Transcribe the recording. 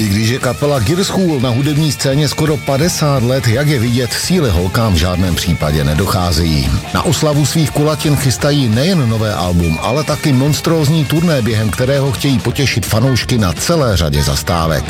I když je kapela Gear School na hudební scéně skoro 50 let, jak je vidět, síly holkám v žádném případě nedocházejí. Na oslavu svých kulatin chystají nejen nové album, ale taky monstrózní turné, během kterého chtějí potěšit fanoušky na celé řadě zastávek.